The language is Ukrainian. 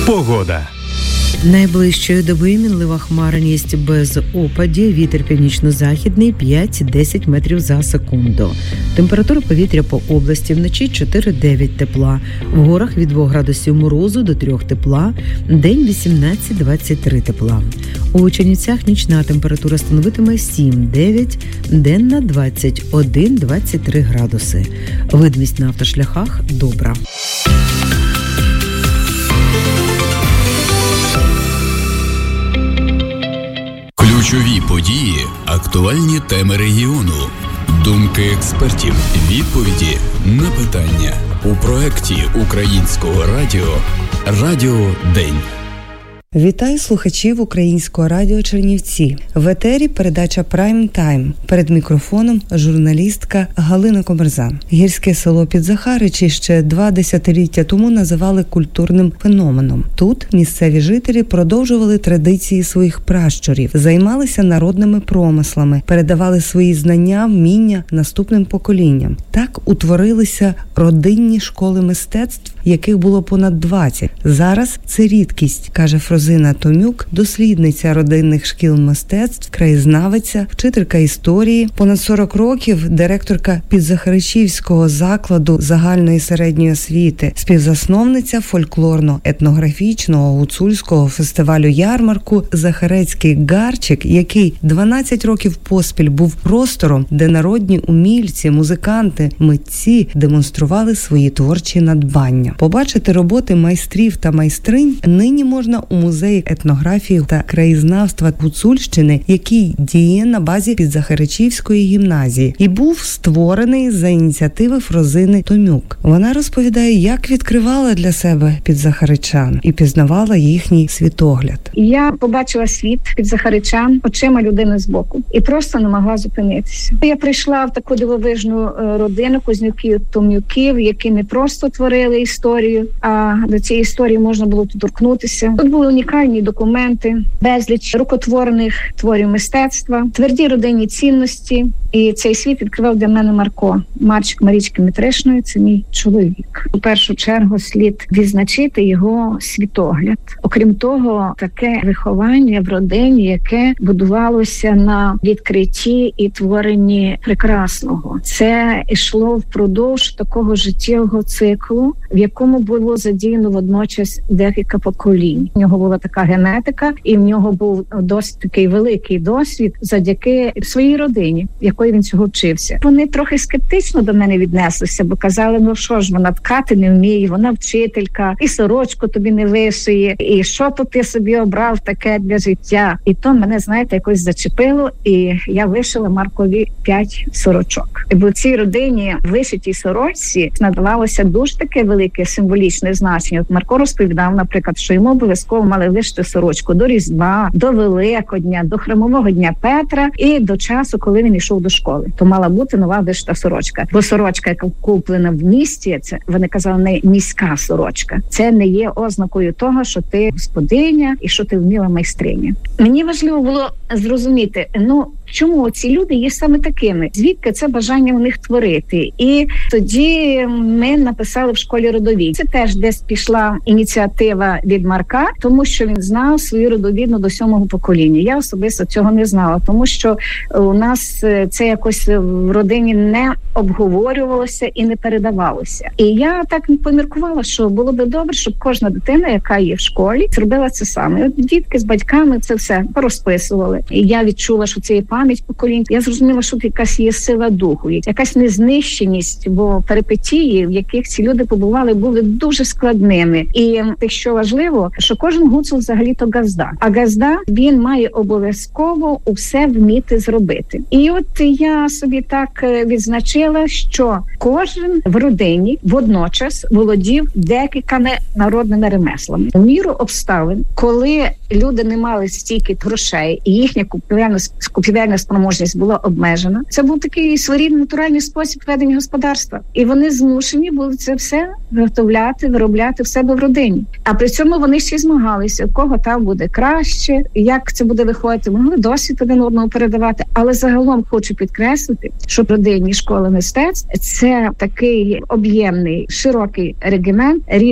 Погода. Найближчої доби мінлива хмарність без опадів, вітер північно-західний 5-10 метрів за секунду. Температура повітря по області вночі 4-9 тепла, в горах від 2 градусів морозу до 3 тепла, день 18-23 тепла. У Чернівцях нічна температура становитиме 7-9, денна 21-23 градуси. Видимість на автошляхах добра. Ключові події, актуальні теми регіону, думки експертів, відповіді на питання у проєкті Українського радіо «Радіо День». Вітаю слухачів Українського радіо Чернівці. В етері передача «Прайм Тайм». Перед мікрофоном журналістка Галина Комерзан. Гірське село Підзахаричі ще 2 десятиліття тому називали культурним феноменом. Тут місцеві жителі продовжували традиції своїх пращурів, займалися народними промислами, передавали свої знання, вміння наступним поколінням. Так утворилися родинні школи мистецтв, яких було понад 20. Зараз це рідкість, каже Фрозина Томюк, дослідниця родинних шкіл мистецтв, краєзнавиця, вчителька історії, понад 40 років директорка Підзахаричівського закладу загальної середньої освіти, співзасновниця фольклорно-етнографічного гуцульського фестивалю-ярмарку «Захарецький гарчик», який 12 років поспіль був простором, де народні умільці, музиканти, митці демонстрували свої творчі надбання. Побачити роботи майстрів та майстринь нині можна у музеї етнографії та краєзнавства Гуцульщини, який діє на базі Підзахаричівської гімназії і був створений за ініціативи Фрозини Томюк. Вона розповідає, як відкривала для себе підзахаричан і пізнавала їхній світогляд. Я побачила світ підзахаричан очима людини збоку і просто не могла зупинитися. Я прийшла в таку дивовижну родину Кузнюків, Томюків, які не просто творили історію, а до цієї історії можна було доторкнутися. Тут були унікальні документи, безліч рукотворених творів мистецтва, тверді родинні цінності. І цей світ відкривав для мене Марко, Марчик Марічки Митришної, це мій чоловік. У першу чергу слід відзначити його світогляд. Окрім того, таке виховання в родині, яке будувалося на відкритті і творенні прекрасного. Це йшло впродовж такого життєвого циклу, в якому було задіяно водночас декілька поколінь. В нього була така генетика, і в нього був досить такий великий досвід завдяки своїй родині, якої він цього вчився. Вони трохи скептично до мене віднеслися, бо казали, ну що ж, вона ткати не вміє, вона вчителька, і сорочку тобі не вишиє, і що то ти собі обрав таке для життя. І то мене, знаєте, якось зачепило, і я вишила Маркові 5 сорочок. І в цій родині вишитій сорочці надавалося дуже таке велике символічне значення. От Марко розповідав, наприклад, що йому обов'язково мали вишити сорочку до Різдва, до Великодня, до Храмового Дня Петра і до часу, коли він йшов до школи. То мала бути нова вишита сорочка. Бо сорочка, яка куплена в місті, це, вони казали, не міська сорочка. Це не є ознакою того, що ти господиня і що ти вміла майстриня. Мені важливо було зрозуміти, чому ці люди є саме такими? Звідки це бажання у них творити? І тоді ми написали в школі родовід. Це теж десь пішла ініціатива від Марка, тому що він знав свою родовідну до 7-го покоління. Я особисто цього не знала, тому що у нас це якось в родині не обговорювалося і не передавалося. І я так поміркувала, що було би добре, щоб кожна дитина, яка є в школі, зробила це саме. От дітки з батьками це все порозписували. І я відчула, що це є пам'ять поколінь. Я зрозуміла, що якась є сила духу, якась незнищеність, бо перипетії, в яких ці люди побували, були дуже складними. І те, що важливо, що кожен гуцул взагалі-то газда. А газда, він має обов'язково усе вміти зробити. І от я собі так відзначила, що кожен в родині водночас володів декількома народними ремеслами. У міру обставин, коли люди не мали стільки грошей і їхня купівельна спроможність була обмежена, це був такий своєрідний натуральний спосіб ведення господарства. І вони змушені були це все виготовляти, виробляти в себе в родині. А при цьому вони ще змагалися, у кого там буде краще, як це буде виходити. Могли досвід один одного передавати. Але загалом хочу підкреслити, що родинні школи мистецтв – це такий об'ємний, широкий регімент